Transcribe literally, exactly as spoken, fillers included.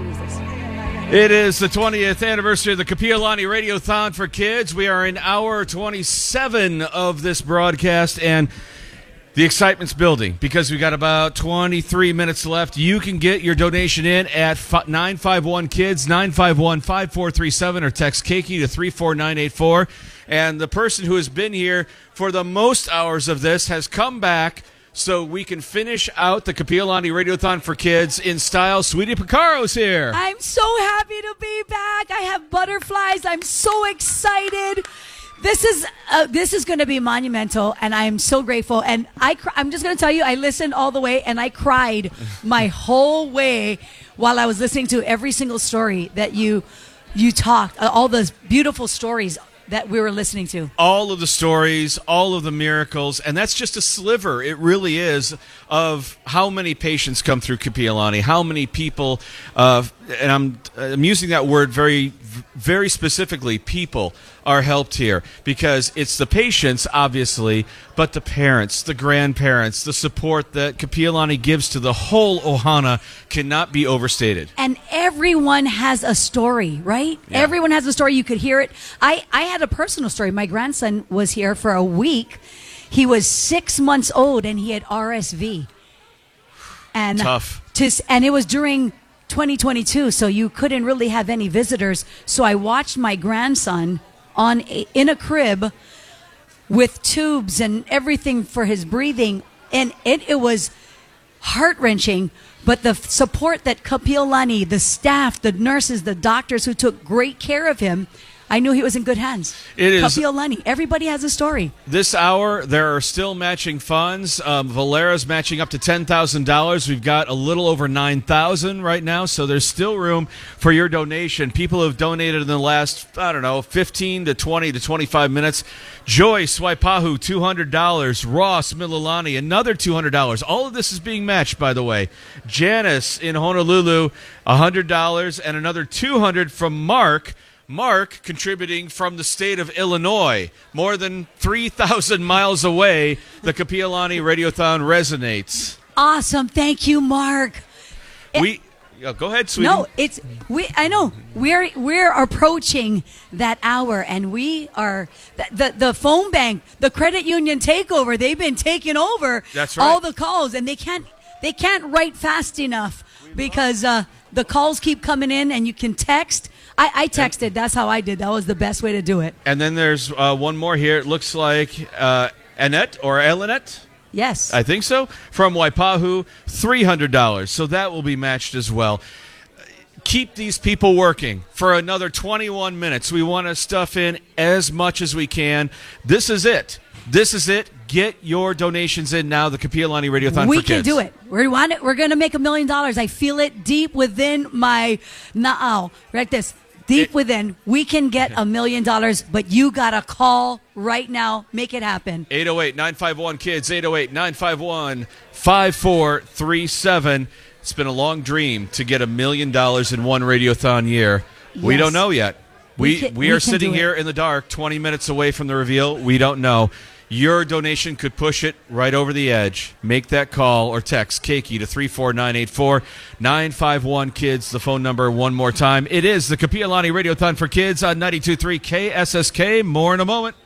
I'll use this. It is the twentieth anniversary of the Kapiolani Radiothon for Kids. We are in hour twenty-seven of this broadcast, and the excitement's building because we got about twenty-three minutes left. You can get your donation in at nine five one KIDS, nine five one, five four three seven, or text Keiki to three four nine eight four. And the person who has been here for the most hours of this has come back so we can finish out the Kapiolani Radiothon for Kids in style. Sweetie Piccaro's here. I'm so happy to be back. I have butterflies. I'm so excited. This is uh, this is going to be monumental, and I am so grateful. And I cr- I'm just going to tell you, I listened all the way, and I cried my whole way while I was listening to every single story that you you talked, uh, all those beautiful stories that we were listening to. All of the stories, all of the miracles, and that's just a sliver, it really is, of how many patients come through Kapiolani, how many people, uh, and I'm, I'm using that word very, very specifically, people are helped here, because it's the patients, obviously, but the parents, the grandparents, the support that Kapiolani gives to the whole Ohana cannot be overstated. And everyone has a story, right? Yeah. Everyone has a story. You could hear it. I, I had a personal story. My grandson was here for a week. He was six months old, and he had R S V. And Tough. To, and it was during twenty twenty-two, so you couldn't really have any visitors. So I watched my grandson on a, in a crib with tubes and everything for his breathing, and it, it was heart-wrenching. But the support that Kapiolani, the staff, the nurses, the doctors who took great care of him, I knew he was in good hands. It is. Kapiolani. Everybody has a story. This hour, there are still matching funds. Um, Valera's matching up to ten thousand dollars. We've got a little over nine thousand dollars right now, so there's still room for your donation. People have donated in the last, I don't know, fifteen to twenty to twenty-five minutes. Joyce Waipahu, two hundred dollars. Ross Mililani, another two hundred dollars. All of this is being matched, by the way. Janice in Honolulu, one hundred dollars, and another two hundred dollars from Mark. Mark contributing from the state of Illinois, more than three thousand miles away. The Kapiolani Radiothon resonates. Awesome. Thank you, Mark. We oh, go ahead, sweetie. No, it's we. I know we're we're approaching that hour, and we are the, the the phone bank, the credit union takeover. They've been taking over. That's right. All the calls, and they can't they can't write fast enough because uh, the calls keep coming in, and you can text. I, I texted. That's how I did. That was the best way to do it. And then there's uh, one more here. It looks like uh, Annette or Elinette. Yes. I think so. From Waipahu, three hundred dollars. So that will be matched as well. Keep these people working for another twenty-one minutes. We want to stuff in as much as we can. This is it. This is it. Get your donations in now. The Kapiolani Radiothon we for Kids. We can do it. We want it. We're going to make a million dollars. I feel it deep within my na'au. Like this. Deep it, within. We can get a million dollars, but you got to call right now. Make it happen. eight oh eight, nine five one, KIDS. eight oh eight, nine five one, five four three seven. It's been a long dream to get a million dollars in one Radiothon year. Yes. We don't know yet. We, we, can, we we are sitting here in the dark, twenty minutes away from the reveal. We don't know. Your donation could push it right over the edge. Make that call or text Keiki to three four nine eight four, nine five one KIDS, the phone number one more time. It is the Kapiolani Radiothon for Kids on ninety-two point three K S S K. More in a moment.